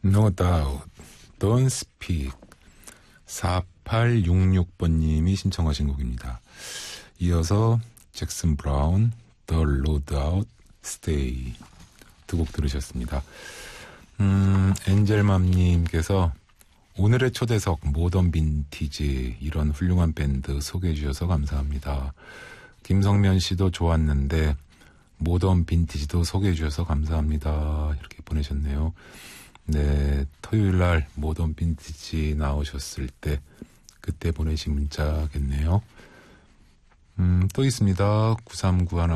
No doubt. Don't speak. 4866번님이 신청하신 곡입니다. 이어서 잭슨 브라운, The Road Out, Stay 두 곡 들으셨습니다. 엔젤맘님께서 오늘의 초대석 모던 빈티지 이런 훌륭한 밴드 소개해 주셔서 감사합니다. 김성면 씨도 좋았는데 모던 빈티지도 소개해 주셔서 감사합니다. 이렇게 보내셨네요. 네, 토요일날 모던 빈티지 나오셨을 때 그때 보내신 문자겠네요. 또 있습니다. 9391